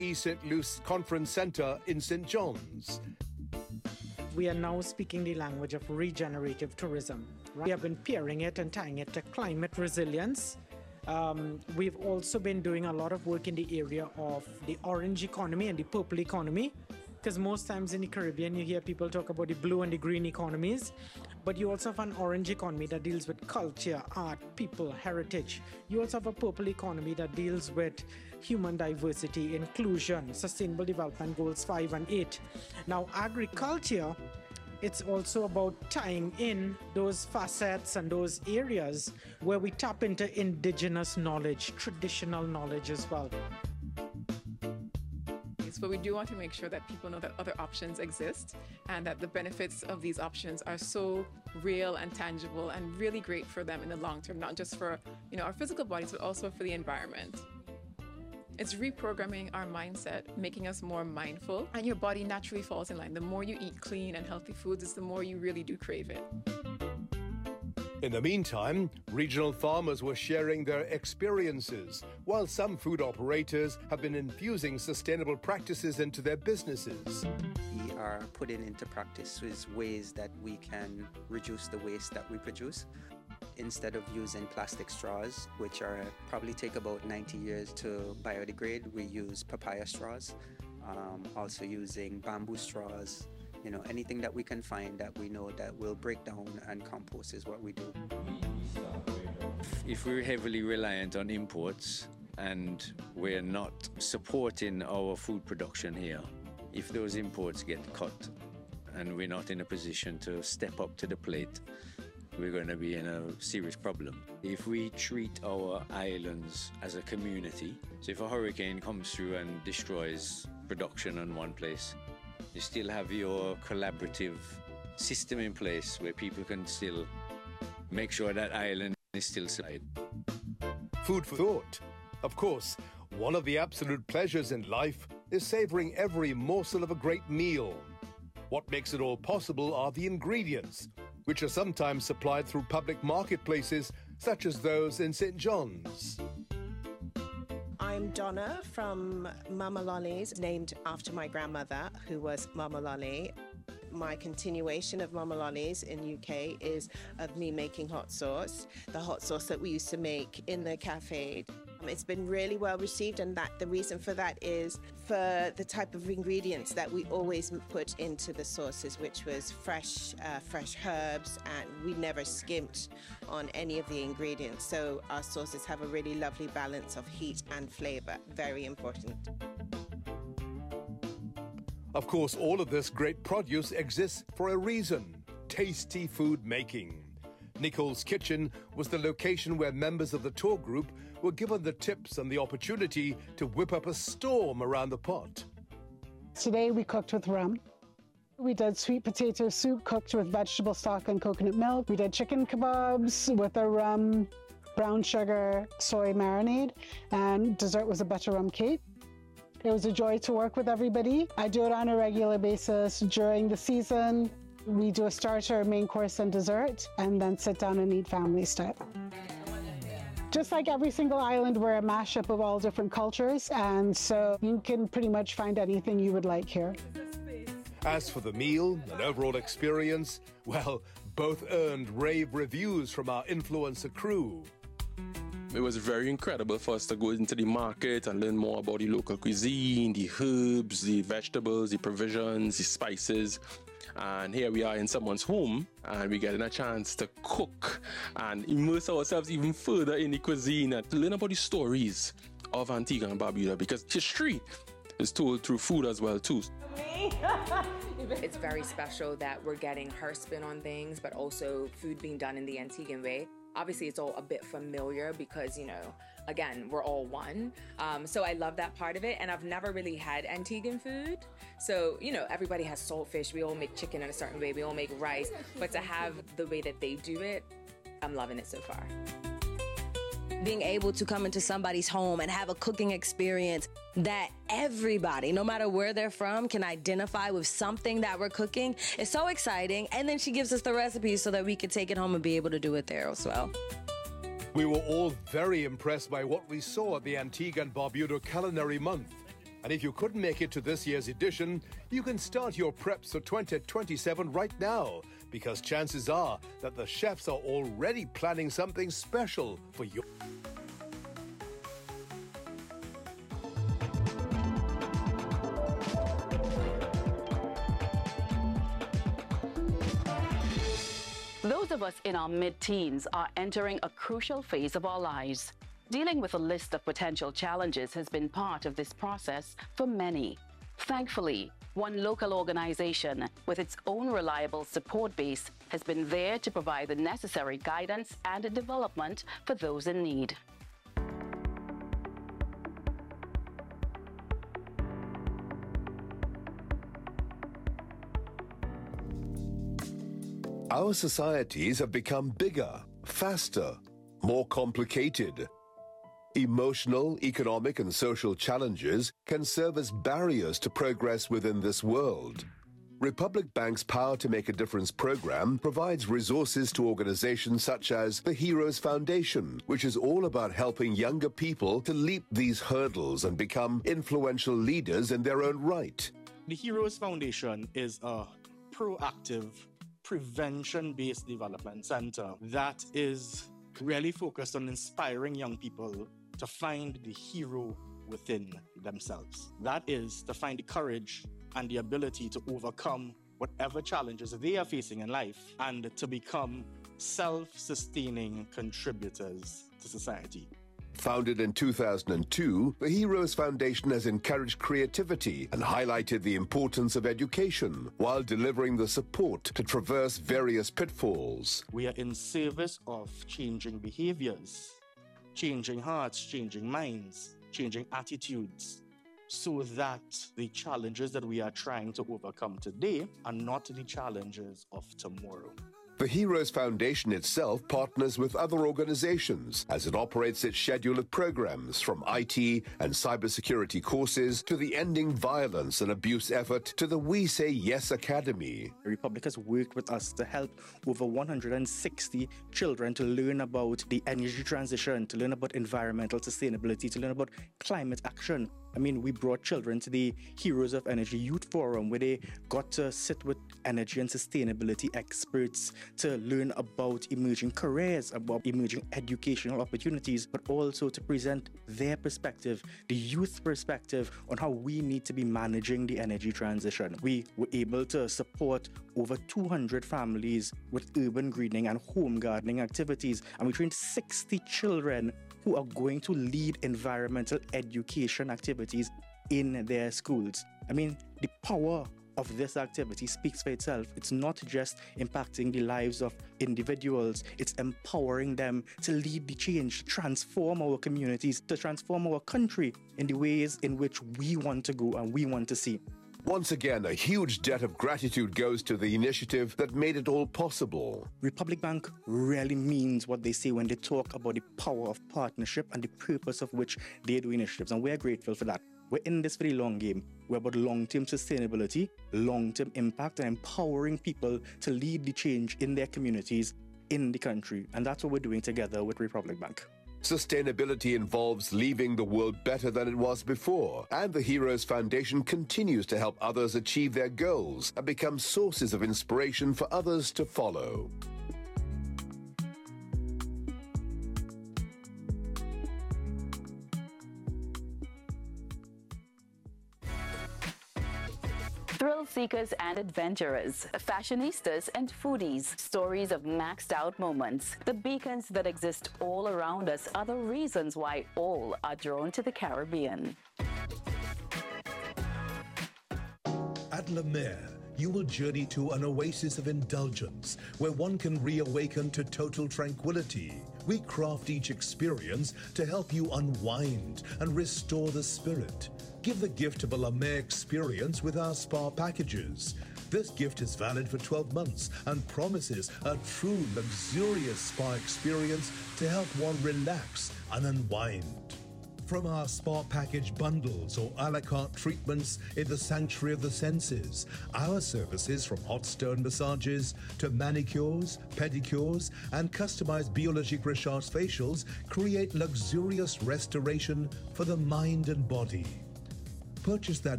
East St. Luce Conference Centre in St. John's. We are now speaking the language of regenerative tourism. We have been pairing it and tying it to climate resilience. We've also been doing a lot of work in the area of the orange economy and the purple economy, because most times in the Caribbean you hear people talk about the blue and the green economies, but you also have an orange economy that deals with culture, art, people, heritage. You also have a purple economy that deals with human diversity, inclusion, sustainable development goals 5 and 8. Now agriculture, it's also about tying in those facets and those areas where we tap into indigenous knowledge, traditional knowledge as well. But we do want to make sure that people know that other options exist and that the benefits of these options are so real and tangible and really great for them in the long term, not just for our physical bodies, but also for the environment. It's reprogramming our mindset, making us more mindful, and your body naturally falls in line. The more you eat clean and healthy foods, the more you really do crave it. In the meantime, regional farmers were sharing their experiences, while some food operators have been infusing sustainable practices into their businesses. We are putting into practice ways that we can reduce the waste that we produce. Instead of using plastic straws, which are probably take about 90 years to biodegrade, we use papaya straws, also using bamboo straws. Anything that we can find that we know that will break down and compost is what we do. If we're heavily reliant on imports and we're not supporting our food production here, if those imports get cut and we're not in a position to step up to the plate, we're going to be in a serious problem. If we treat our islands as a community, so if a hurricane comes through and destroys production in one place, you still have your collaborative system in place where people can still make sure that island is still safe. Food for thought. Of course, one of the absolute pleasures in life is savouring every morsel of a great meal. What makes it all possible are the ingredients, which are sometimes supplied through public marketplaces such as those in St. John's. I'm Donna from Mama Lolly's, named after my grandmother, who was Mama Lolly. My continuation of Mama Lolly's in UK is of me making hot sauce, the hot sauce that we used to make in the cafe. It's been really well received, and that the reason for that is for the type of ingredients that we always put into the sauces, which was fresh herbs, and we never skimped on any of the ingredients. So our sauces have a really lovely balance of heat and flavour. Very important. Of course, all of this great produce exists for a reason: tasty food making. Nicole's Kitchen was the location where members of the tour group were given the tips and the opportunity to whip up a storm around the pot. Today we cooked with rum. We did sweet potato soup cooked with vegetable stock and coconut milk. We did chicken kebabs with a rum, brown sugar, soy marinade, and dessert was a butter rum cake. It was a joy to work with everybody. I do it on a regular basis during the season. We do a starter, main course, and dessert, and then sit down and eat family style. Just like every single island, we're a mashup of all different cultures, and so you can pretty much find anything you would like here. As for the meal and overall experience, well, both earned rave reviews from our influencer crew. It was very incredible for us to go into the market and learn more about the local cuisine, the herbs, the vegetables, the provisions, the spices. And here we are in someone's home, and we're getting a chance to cook and immerse ourselves even further in the cuisine and to learn about the stories of Antigua and Barbuda, because history is told through food as well too. It's very special that we're getting her spin on things, but also food being done in the Antiguan way. Obviously, it's all a bit familiar because, again, we're all one. So I love that part of it. And I've never really had Antiguan food. So, everybody has saltfish. We all make chicken in a certain way. We all make rice. But to have the way that they do it, I'm loving it so far. Being able to come into somebody's home and have a cooking experience that everybody, no matter where they're from, can identify with something that we're cooking is so exciting. And then she gives us the recipes so that we can take it home and be able to do it there as well. We were all very impressed by what we saw at the Antigua and Barbuda Culinary Month. And if you couldn't make it to this year's edition, you can start your preps for 2027 right now, because chances are that the chefs are already planning something special for you. Those of us in our mid-teens are entering a crucial phase of our lives. Dealing with a list of potential challenges has been part of this process for many. Thankfully, one local organization with its own reliable support base has been there to provide the necessary guidance and development for those in need. Our societies have become bigger, faster, more complicated. Emotional, economic, and social challenges can serve as barriers to progress within this world. Republic Bank's Power to Make a Difference program provides resources to organizations such as the Heroes Foundation, which is all about helping younger people to leap these hurdles and become influential leaders in their own right. The Heroes Foundation is a proactive, prevention-based development center that is really focused on inspiring young people to find the hero within themselves. That is, to find the courage and the ability to overcome whatever challenges they are facing in life and to become self-sustaining contributors to society. Founded in 2002, the Heroes Foundation has encouraged creativity and highlighted the importance of education while delivering the support to traverse various pitfalls. We are in service of changing behaviors, changing hearts, changing minds, changing attitudes, so that the challenges that we are trying to overcome today are not the challenges of tomorrow. The Heroes Foundation itself partners with other organizations as it operates its schedule of programs from IT and cybersecurity courses to the Ending Violence and Abuse effort to the We Say Yes Academy. The Republic has worked with us to help over 160 children to learn about the energy transition, to learn about environmental sustainability, to learn about climate action. I mean, we brought children to the Heroes of Energy Youth Forum, where they got to sit with energy and sustainability experts to learn about emerging careers, about emerging educational opportunities, but also to present their perspective, the youth perspective, on how we need to be managing the energy transition. We were able to support over 200 families with urban greening and home gardening activities, and we trained 60 children who are going to lead environmental education activities in their schools. I mean, the power of this activity speaks for itself. It's not just impacting the lives of individuals, it's empowering them to lead the change, transform our communities, to transform our country in the ways in which we want to go and we want to see. Once again, a huge debt of gratitude goes to the initiative that made it all possible. Republic Bank really means what they say when they talk about the power of partnership and the purpose of which they do initiatives, and we're grateful for that. We're in this for the long game. We're about long-term sustainability, long-term impact, and empowering people to lead the change in their communities, in the country, and that's what we're doing together with Republic Bank. Sustainability involves leaving the world better than it was before, and the Heroes Foundation continues to help others achieve their goals and become sources of inspiration for others to follow. Thrill seekers and adventurers, fashionistas and foodies, stories of maxed out moments. The beacons that exist all around us are the reasons why all are drawn to the Caribbean. At La Mer, you will journey to an oasis of indulgence where one can reawaken to total tranquility. We craft each experience to help you unwind and restore the spirit. Give the gift of a La Mer experience with our spa packages. This gift is valid for 12 months and promises a true luxurious spa experience to help one relax and unwind. From our spa package bundles or a la carte treatments in the sanctuary of the senses, our services from hot stone massages to manicures, pedicures, and customized Biologique Richard's facials create luxurious restoration for the mind and body. Purchase that